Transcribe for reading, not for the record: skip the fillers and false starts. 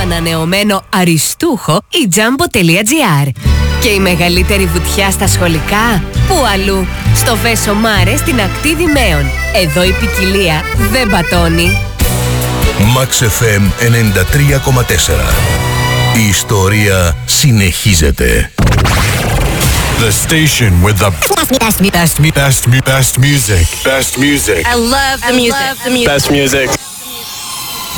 ανανεωμένο αριστούχο η Jumbo.gr. Και η μεγαλύτερη βουτιά στα σχολικά, πού αλλού? Στο Βέσο Μάρε στην ακτή Δημαίων. Εδώ η ποικιλία δεν πατώνει. Max FM 93,4. Η ιστορία συνεχίζεται. The station with the best music. Best music. I love the music. Best music.